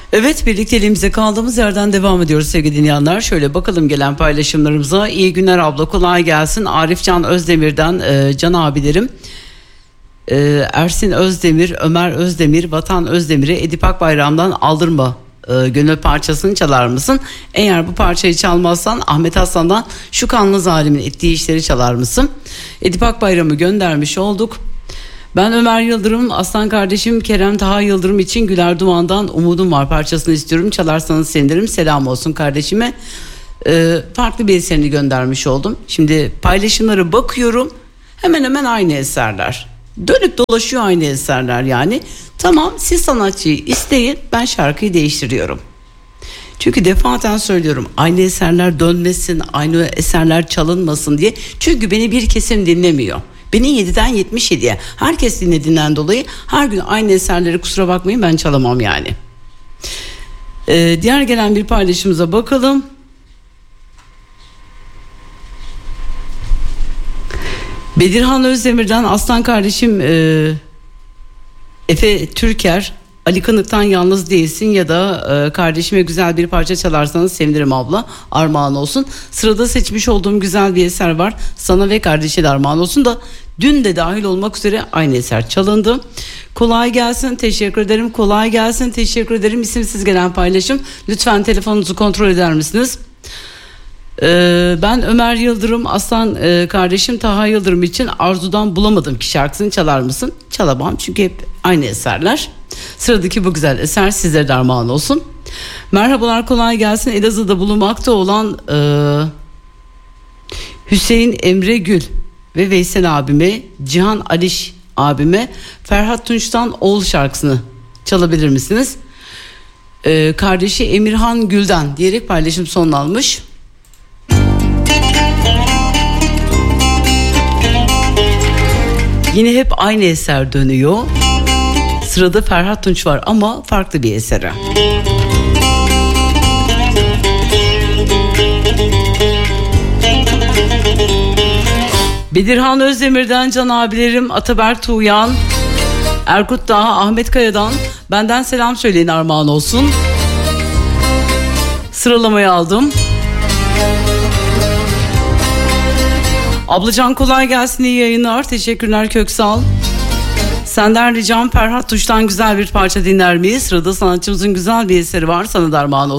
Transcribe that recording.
Evet, birlikteliğimize kaldığımız yerden devam ediyoruz sevgili dinleyenler. Şöyle bakalım gelen paylaşımlarımıza. İyi günler abla, kolay gelsin. Arif Can Özdemir'den Can abilerim. Ersin Özdemir, Ömer Özdemir, Vatan Özdemir'e Edip Akbayram'dan Aldırma gönül parçasını çalar mısın? Eğer bu parçayı çalmazsan Ahmet Aslan'dan Şu Kanlı Zalimin Ettiği İşleri çalar mısın? Edip Akbayram'ı göndermiş olduk. Ben Ömer Yıldırım, aslan kardeşim Kerem Taha Yıldırım için Güler Duman'dan Umudum Var parçasını istiyorum. Çalarsanız sevinirim. Selam olsun kardeşime. Farklı bir eserini göndermiş oldum. Şimdi paylaşımlara bakıyorum. Hemen hemen aynı eserler. Dönüp dolaşıyor aynı eserler yani. Tamam, siz sanatçıyı isteyin, ben şarkıyı değiştiriyorum. Çünkü defaten söylüyorum, aynı eserler dönmesin, aynı eserler çalınmasın diye. Çünkü beni bir kesim dinlemiyor. Beni 7'den 77'ye herkes dinlediğinden dolayı her gün aynı eserleri, kusura bakmayın, ben çalamam yani. Diğer gelen bir paylaşımıza bakalım. Bedirhan Özdemir'den aslan kardeşim Efe Türker, Ali Kınık'tan Yalnız Değilsin ya da kardeşime güzel bir parça çalarsanız sevinirim abla, armağan olsun. Sırada seçmiş olduğum güzel bir eser var, sana ve kardeşe de armağan olsun da dün de dahil olmak üzere aynı eser çalındı. Kolay gelsin, teşekkür ederim. Kolay gelsin, teşekkür ederim. İsimsiz gelen paylaşım. Lütfen telefonunuzu kontrol eder misiniz? Ben Ömer Yıldırım, aslan kardeşim Taha Yıldırım için Arzu'dan Bulamadım ki şarkısını çalar mısın? Çalamam çünkü hep aynı eserler. Sıradaki bu güzel eser sizlere de armağan olsun. Merhabalar, kolay gelsin. Elazığ'da bulunmakta olan Hüseyin Emre Gül ve Veysel abime, Cihan Aliş abime Ferhat Tunç'tan Oğul şarkısını çalabilir misiniz? Kardeşi Emirhan Gül'den diyerek paylaşım sonlanmış. Yine hep aynı eser dönüyor. Sırada Ferhat Tunç var ama farklı bir esere. Bedirhan Özdemir'den Can abilerim, Ataberk Tuğyan, Erkut Dağ, Ahmet Kaya'dan benden selam söyleyin, armağan olsun. Sıralamayı aldım. Ablacan kolay gelsin, iyi yayınlar, teşekkürler Köksal. Senden ricam Ferhat Tuş'tan güzel bir parça dinler miyiz? Sırada sanatçımızın güzel bir eseri var, sana da armağan olsun.